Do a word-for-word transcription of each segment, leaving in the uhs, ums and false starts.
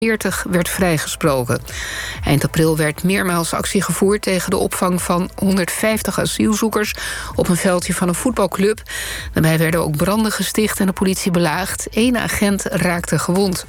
veertig werd vrijgesproken. Eind april werd meermaals actie gevoerd tegen de opvang van honderdvijftig asielzoekers op een veldje van een voetbalclub. Daarbij werden ook branden gesticht en de politie belaagd. Eén agent raakte gewond.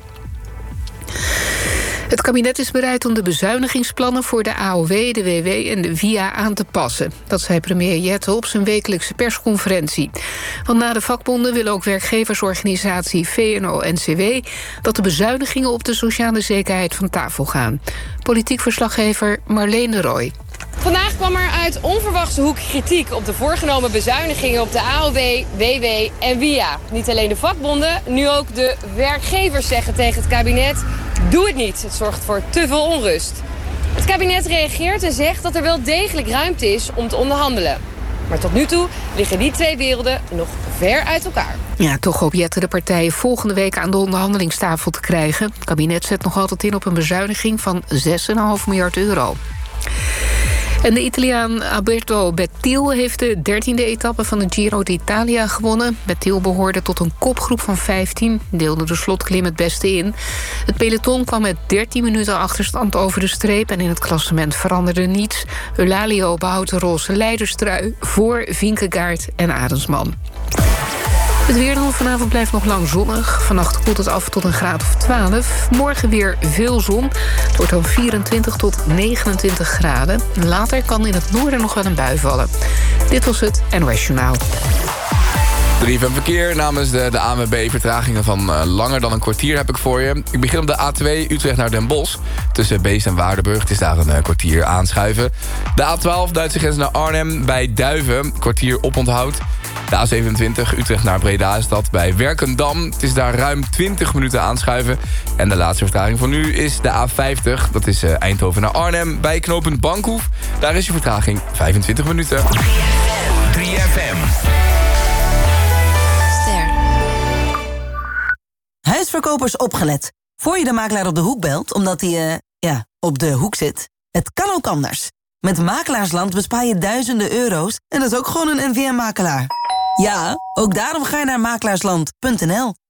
Het kabinet is bereid om de bezuinigingsplannen voor de A O W, de W W en de V I A aan te passen. Dat zei premier Jette op zijn wekelijkse persconferentie. Want na de vakbonden wil ook werkgeversorganisatie V N O N C W dat de bezuinigingen op de sociale zekerheid van tafel gaan. Politiek verslaggever Marleen de Rooij. Vandaag kwam er uit onverwachte hoek kritiek op de voorgenomen bezuinigingen op de A O W, W W en V I A. Niet alleen de vakbonden, nu ook de werkgevers zeggen tegen het kabinet: doe het niet, het zorgt voor te veel onrust. Het kabinet reageert en zegt dat er wel degelijk ruimte is om te onderhandelen. Maar tot nu toe liggen die twee werelden nog ver uit elkaar. Ja, toch hoopt Jette de partijen volgende week aan de onderhandelingstafel te krijgen. Het kabinet zet nog altijd in op een bezuiniging van zes komma vijf miljard euro. En de Italiaan Alberto Bettiol heeft de dertiende etappe van de Giro d'Italia gewonnen. Bettiol behoorde tot een kopgroep van vijftien, deelde de slotklim het beste in. Het peloton kwam met dertien minuten achterstand over de streep en in het klassement veranderde niets. Eulalia behoudt de roze leiderstrui voor Vingegaard en Arendsman. Het weer dan vanavond blijft nog lang zonnig. Vannacht koelt het af tot een graad of twaalf. Morgen weer veel zon. Het wordt dan vierentwintig tot negenentwintig graden. Later kan in het noorden nog wel een bui vallen. Dit was het N O S Journaal. drie van verkeer namens de, de A N W B. Vertragingen van uh, langer dan een kwartier heb ik voor je. Ik begin op de A twee Utrecht naar Den Bosch. Tussen Beest en Waardenburg. Het is daar een uh, kwartier aanschuiven. De A twaalf Duitse grens naar Arnhem bij Duiven. Kwartier oponthoud. De A zevenentwintig Utrecht naar Breda is dat bij Werkendam. Het is daar ruim twintig minuten aanschuiven. En de laatste vertraging voor nu is de A vijftig. Dat is uh, Eindhoven naar Arnhem bij knooppunt Bankhoef. Daar is je vertraging vijfentwintig minuten. drie F M. Huisverkopers opgelet. Voor je de makelaar op de hoek belt, omdat hij, uh, ja, op de hoek zit. Het kan ook anders. Met Makelaarsland bespaar je duizenden euro's en dat is ook gewoon een N V M-makelaar. Ja, ook daarom ga je naar makelaarsland punt n l.